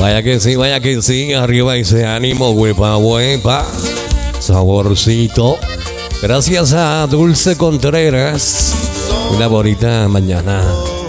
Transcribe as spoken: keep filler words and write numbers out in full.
Vaya que sí, vaya que sí. Arriba ese ánimo, huepa, huepa. Saborcito. Gracias a Dulce Contreras. Una bonita mañana.